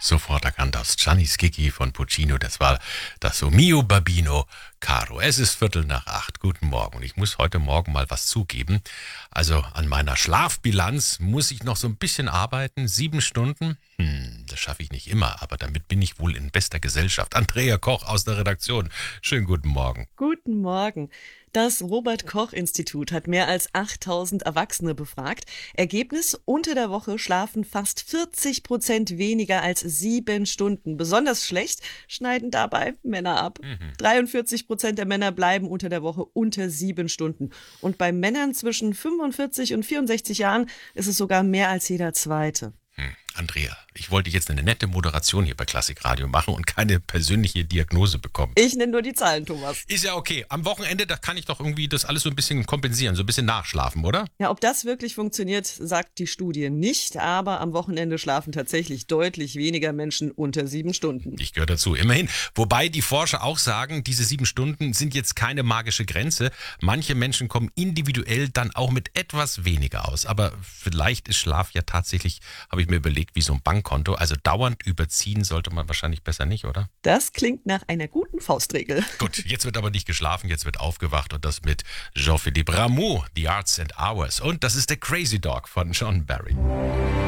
sofort erkannt aus Gianni Schicchi von Puccino. Das war das O mio Babino Caro. Es ist 7:45. Guten Morgen. Und ich muss heute Morgen mal was zugeben. Also an meiner Schlafbilanz muss ich noch so ein bisschen arbeiten. 7 Stunden. Das schaffe ich nicht immer, aber damit bin ich wohl in bester Gesellschaft. Andrea Koch aus der Redaktion. Schönen guten Morgen. Guten Morgen. Das Robert-Koch-Institut hat mehr als 8.000 Erwachsene befragt. Ergebnis: Unter der Woche schlafen fast 40% weniger als 7 Stunden. Besonders schlecht schneiden dabei Männer ab. 43% der Männer bleiben unter der Woche unter 7 Stunden. Und bei Männern zwischen 45 und 64 Jahren ist es sogar mehr als jeder Zweite. Andrea, ich wollte jetzt eine nette Moderation hier bei Klassikradio machen und keine persönliche Diagnose bekommen. Ich nenne nur die Zahlen, Thomas. Ist ja okay. Am Wochenende, da kann ich doch irgendwie das alles so ein bisschen kompensieren, so ein bisschen nachschlafen, oder? Ja, ob das wirklich funktioniert, sagt die Studie nicht. Aber am Wochenende schlafen tatsächlich deutlich weniger Menschen unter 7 Stunden. Ich gehöre dazu, immerhin. Wobei die Forscher auch sagen, diese 7 Stunden sind jetzt keine magische Grenze. Manche Menschen kommen individuell dann auch mit etwas weniger aus. Aber vielleicht ist Schlaf ja tatsächlich, habe ich mir überlegt, wie so ein Bankkonto. Also dauernd überziehen sollte man wahrscheinlich besser nicht, oder? Das klingt nach einer guten Faustregel. Gut, jetzt wird aber nicht geschlafen, jetzt wird aufgewacht und das mit Jean-Philippe Rameau, The Arts and Hours. Und das ist der Crazy Dog von John Barry.